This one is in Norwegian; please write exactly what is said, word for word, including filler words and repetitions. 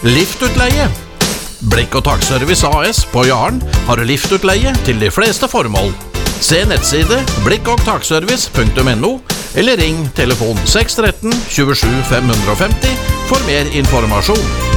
Liftutleie. Blikk og takservice A S på Jaren har liftutleie til de fleste formål. Se nettside blikk og takservice punktum no eller ring telefon seks ett tre, to sju fem fem null for mer informasjon.